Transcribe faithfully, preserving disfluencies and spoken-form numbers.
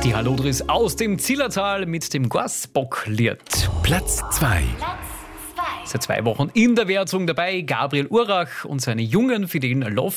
Die Hallodris aus dem Zillertal mit dem Gasbocklied. Platz zwei. Seit zwei Wochen in der Wertung dabei Gabriel Urach und seine jungen fidelen Love